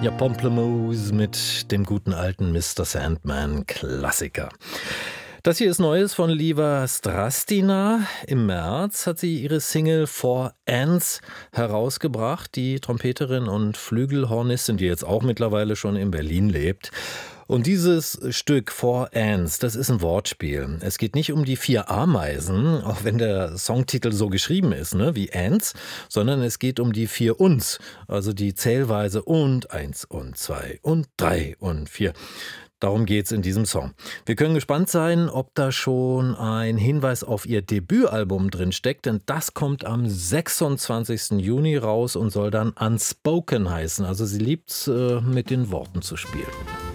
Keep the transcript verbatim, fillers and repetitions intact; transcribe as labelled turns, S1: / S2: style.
S1: Ja, Pomplamoose mit dem guten alten Mister Sandman Klassiker. Das hier ist Neues von Liva Strastina. Im März hat sie ihre Single Four Ants herausgebracht. Die Trompeterin und Flügelhornistin, die jetzt auch mittlerweile schon in Berlin lebt. Und dieses Stück Four Ants, das ist ein Wortspiel. Es geht nicht um die vier Ameisen, auch wenn der Songtitel so geschrieben ist, ne, wie Ants, sondern es geht um die vier Uns, also die Zählweise und eins und zwei und drei und vier. Darum geht's in diesem Song. Wir können gespannt sein, ob da schon ein Hinweis auf ihr Debütalbum drin steckt, denn das kommt am sechsundzwanzigsten Juni raus und soll dann Unspoken heißen. Also sie liebt's, äh, mit den Worten zu spielen.